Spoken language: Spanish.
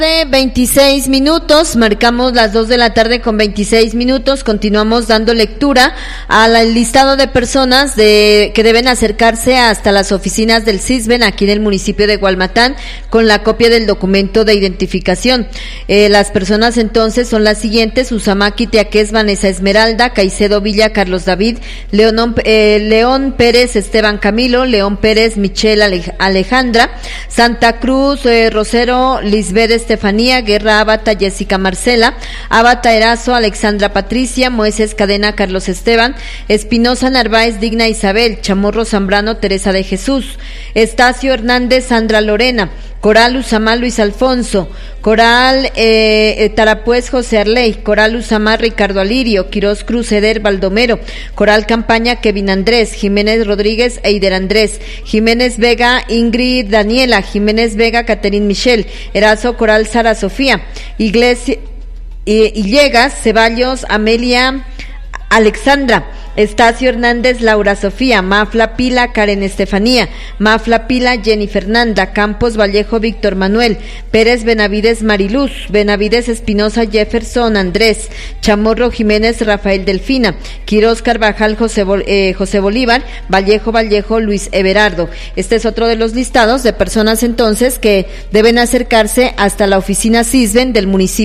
De 26 minutos, marcamos las 2 de la tarde con 26 minutos, continuamos dando lectura al listado de personas que deben acercarse hasta las oficinas del CISBEN aquí en el municipio de Gualmatán con la copia del documento de identificación. Las personas entonces son las siguientes: Usamaki Teaqués Vanessa Esmeralda, Caicedo Villa Carlos David, León Pérez Esteban Camilo, León Pérez Michelle Alejandra, Santa Cruz Rosero Lisbeth Estefanía, Guerra Ábata Jessica Marcela, Ábata Erazo Alexandra Patricia, Moisés Cadena Carlos Esteban, Espinosa Narváez Digna Isabel, Chamorro Zambrano Teresa de Jesús, Estacio Hernández Sandra Lorena, Coral Usamá Luis Alfonso, Coral Tarapuez José Arley, Coral Usamá Ricardo Alirio, Quirós Cruz Eder Baldomero, Coral Campaña Kevin Andrés, Jiménez Rodríguez Eider Andrés, Jiménez Vega Ingrid Daniela, Jiménez Vega Caterín Michelle, Erazo Coral Sara Sofía, Illegas Ceballos Amelia Alexandra, Estacio Hernández Laura Sofía, Mafla Pila Karen Estefanía, Mafla Pila Jenny Fernanda, Campos Vallejo Víctor Manuel, Pérez Benavides Mariluz, Benavides Espinosa Jefferson Andrés, Chamorro Jiménez Rafael Delfina, Quirós Carvajal José Bolívar, Vallejo Luis Everardo. Este es otro de los listados de personas entonces que deben acercarse hasta la oficina CISBEN del municipio